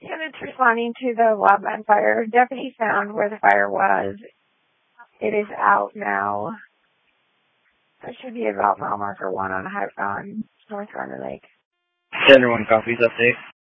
Units responding to the wildland fire. Deputy found where the fire was. It is out now. That should be about mile marker 1 on North Garner Lake. Center 1 copies, update.